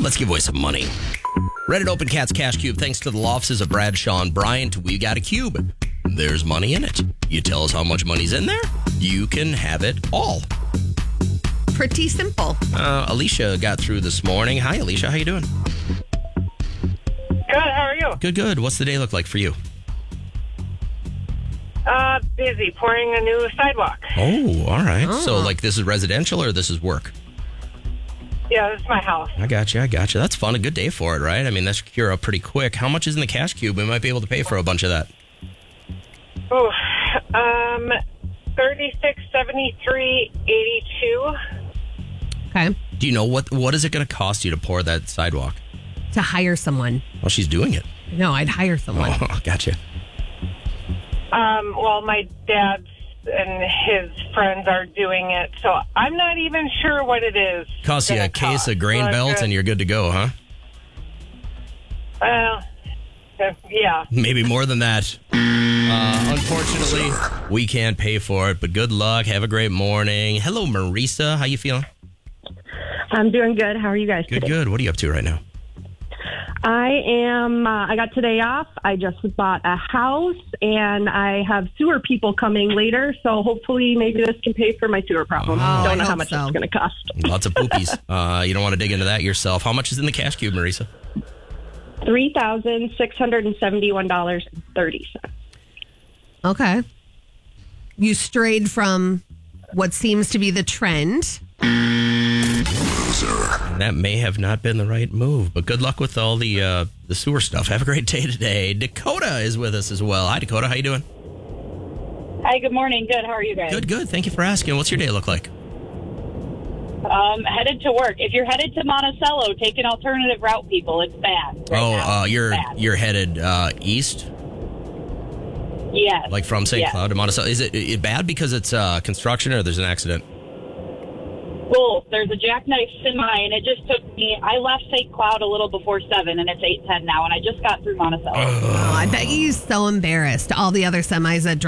Let's give away some money. Reddit Open Cats Cash Cube. Thanks to the law offices of Brad, Sean, Bryant, we got a cube. There's money in it. You tell us how much money's in there, you can have it all. Pretty simple. Alicia got through this morning. Hi, Alicia. How you doing? Good, how are you? Good. What's the day look like for you? Busy pouring a new sidewalk. Oh, all right. So, this is residential or this is work? Yeah, this is my house. I got you. That's fun. A good day for it, right? I mean, that should cure up pretty quick. How much is in the cash cube? We might be able to pay for a bunch of that. Oh, 36.73.82. Okay. Do you know what is it going to cost you to pour that sidewalk? To hire someone. Well, she's doing it. No, I'd hire someone. Oh, gotcha. Well, my dad's and his friends are doing it, so I'm not even sure what it is. Costs you a case of grain belts and you're good to go, huh? Yeah. Maybe more than that. Unfortunately, we can't pay for it, but good luck. Have a great morning. Hello, Marisa. How you feeling? I'm doing good. How are you guys today? Good. What are you up to right now? I got today off. I just bought a house, and I have sewer people coming later, so hopefully maybe this can pay for my sewer problem. Don't know how much it's going to cost. Lots of poopies. You don't want to dig into that yourself. How much is in the cash cube, Marisa? $3,671.30. Okay. You strayed from what seems to be the trend. That may have not been the right move, but good luck with all the sewer stuff. Have a great day today. Dakota is with us as well. Hi, Dakota. How you doing? Hi, good morning. Good. How are you guys? Good. Thank you for asking. What's your day look like? Headed to work. If you're headed to Monticello, take an alternative route, people. It's bad. You're headed east? Yes. Like from St. Cloud to Monticello. Is it bad because it's construction or there's an accident? Well, there's a jackknife semi, and it just took me. I left St. Cloud a little before 7, and it's 8:10 now, and I just got through Monticello. I bet you're so embarrassed. All the other semis that